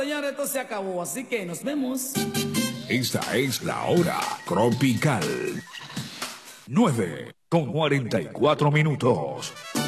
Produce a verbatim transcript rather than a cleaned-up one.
señores, esto se acabó, así que nos vemos. Esta es la hora tropical. nueve con cuarenta y cuatro minutos.